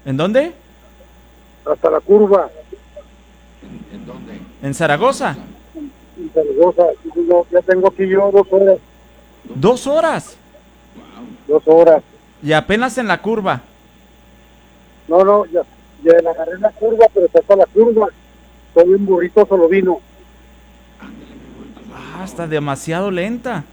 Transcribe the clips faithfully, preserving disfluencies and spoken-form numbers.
¿En dónde? hasta la curva, ¿En, en dónde? ¿En Zaragoza? Zaragoza. en Zaragoza. Yo, ya tengo aquí yo dos horas, ¿Dos ¿Dos horas? horas? Wow. dos horas. Y apenas en la curva. No, no, ya, ya la agarré en la curva, pero está hasta la curva. Soy un burrito solo vino. Ándale, mi burrito Ah, solovino. está demasiado lenta.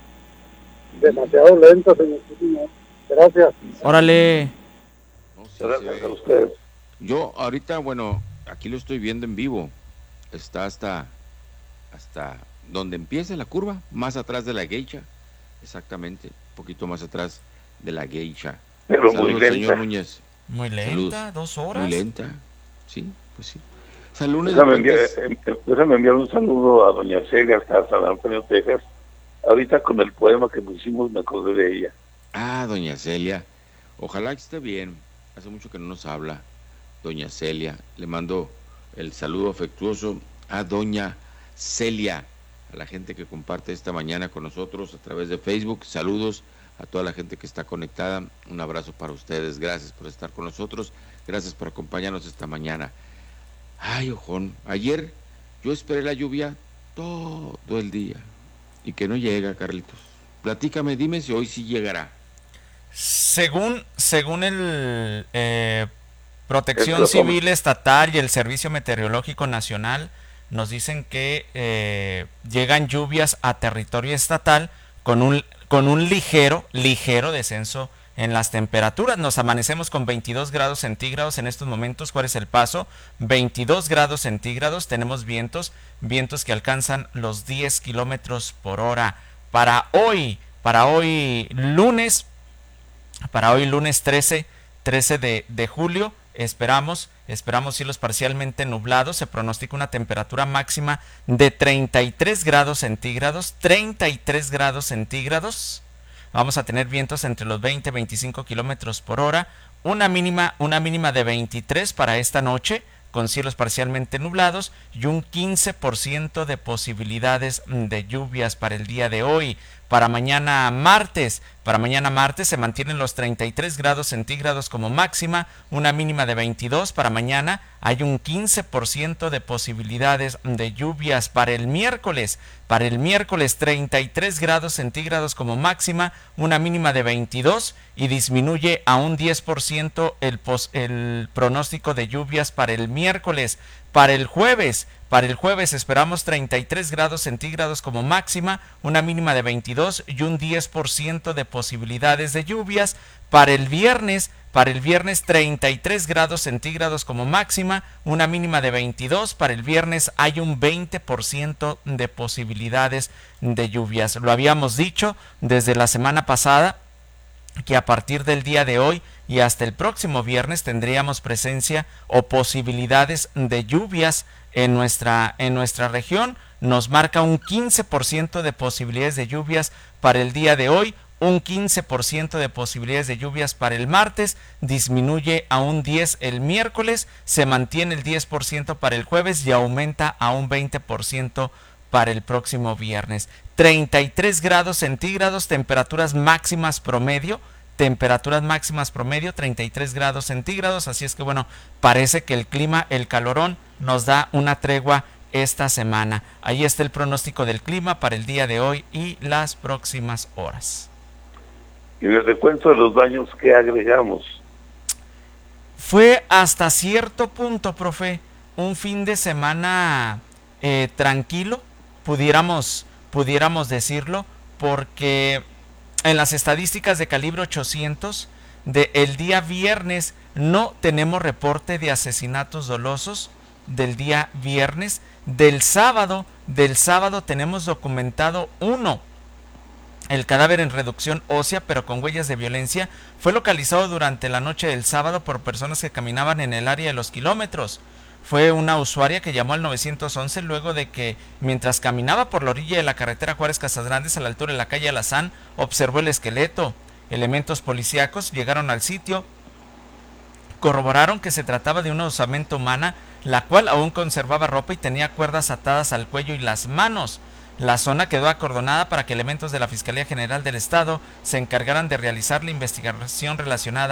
Sí, Demasiado lento, señor. Sí, señor. Gracias. Órale. no, sí, se Gracias a ve. ustedes. Yo ahorita, bueno, aquí lo estoy viendo en vivo. Está hasta, hasta donde empieza la curva, más atrás de la geisha. Exactamente, un poquito más atrás de la geisha. Pero muy Saludos, señor lenta. Núñez. Muy Saludos. lenta, dos Muy horas. lenta. Sí, pues sí. Saludos de Déjame enviar, puentes. eh, déjame enviar un saludo a doña Celia hasta San Antonio, Texas. Ahorita con el poema que pusimos me acordé de ella. Ah, doña Celia. Ojalá que esté bien. Hace mucho que no nos habla. Doña Celia. Le mando el saludo afectuoso a doña Celia, a la gente que comparte esta mañana con nosotros a través de Facebook. Saludos a toda la gente que está conectada. Un abrazo para ustedes. Gracias por estar con nosotros. Gracias por acompañarnos esta mañana. Ay, ojón. Ayer yo esperé la lluvia todo el día y que no llega, Carlitos. Platícame, dime si hoy sí llegará. Según, según el eh, Esto Protección lo toma. Civil Estatal y el Servicio Meteorológico Nacional, nos dicen que eh, llegan lluvias a territorio estatal con un, con un ligero, ligero descenso en las temperaturas. Nos amanecemos con veintidós grados centígrados en estos momentos. ¿Cuál es el paso? veintidós grados centígrados. Tenemos vientos, vientos que alcanzan los diez kilómetros por hora. Para hoy, para hoy lunes, para hoy lunes trece, trece de, de julio, esperamos, esperamos cielos parcialmente nublados. Se pronostica una temperatura máxima de treinta y tres grados centígrados, treinta y tres grados centígrados. Vamos a tener vientos entre los veinte y veinticinco kilómetros por hora. Una mínima, una mínima de veintitrés para esta noche, con cielos parcialmente nublados y un quince por ciento de posibilidades de lluvias para el día de hoy. Para mañana martes, para mañana martes se mantienen los treinta y tres grados centígrados como máxima, una mínima de veintidós. Para mañana hay un quince por ciento de posibilidades de lluvias. Para el miércoles, para el miércoles treinta y tres grados centígrados como máxima, una mínima de veintidós y disminuye a un diez por ciento el, pos, el pronóstico de lluvias para el miércoles. Para el jueves, para el jueves esperamos treinta y tres grados centígrados como máxima, una mínima de veintidós y un diez por ciento de posibilidades de lluvias. Para el viernes, para el viernes treinta y tres grados centígrados como máxima, una mínima de veintidós. Para el viernes hay un veinte por ciento de posibilidades de lluvias. Lo habíamos dicho desde la semana pasada, que a partir del día de hoy y hasta el próximo viernes tendríamos presencia o posibilidades de lluvias en nuestra, en nuestra región. Nos marca un quince por ciento de posibilidades de lluvias para el día de hoy, un quince por ciento de posibilidades de lluvias para el martes, disminuye a un diez por ciento el miércoles, se mantiene el diez por ciento para el jueves y aumenta a un veinte por ciento para el próximo viernes. treinta y tres grados centígrados, temperaturas máximas promedio, temperaturas máximas promedio, treinta y tres grados centígrados, así es que bueno, parece que el clima, el calorón, nos da una tregua esta semana. Ahí está el pronóstico del clima para el día de hoy y las próximas horas. Y el recuento de los daños que agregamos. Fue hasta cierto punto, profe, un fin de semana eh, tranquilo, pudiéramos, pudiéramos decirlo, porque en las estadísticas de calibre ochocientos de el día viernes no tenemos reporte de asesinatos dolosos del día viernes. Del sábado, del sábado tenemos documentado uno. El cadáver en reducción ósea, pero con huellas de violencia, fue localizado durante la noche del sábado por personas que caminaban en el área de los kilómetros. Fue una usuaria que llamó al nueve once luego de que, mientras caminaba por la orilla de la carretera Juárez-Casas Grandes a la altura de la calle Alazán, observó el esqueleto. Elementos policíacos llegaron al sitio, corroboraron que se trataba de una osamenta humana, la cual aún conservaba ropa y tenía cuerdas atadas al cuello y las manos. La zona quedó acordonada para que elementos de la Fiscalía General del Estado se encargaran de realizar la investigación relacionada